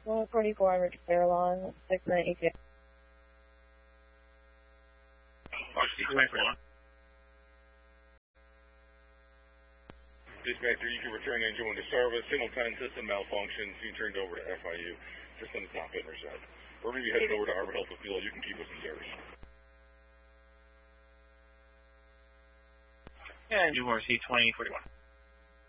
144 Richard Fairlawn, 6988. Dispatcher, you can return engine 1 to service. Signal time system malfunctions. You turned over to FIU. System's not been reset. We're going to be heading over to Arbor Health Field. You can keep us in service. And URC 2041.